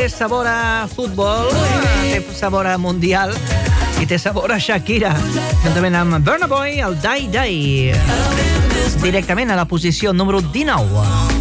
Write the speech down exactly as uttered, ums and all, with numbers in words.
té sabor a futbol, té sabor a mundial i té sabor a Shakira, juntament amb Burna Boy, el Die Die, directament a la posició número dinou.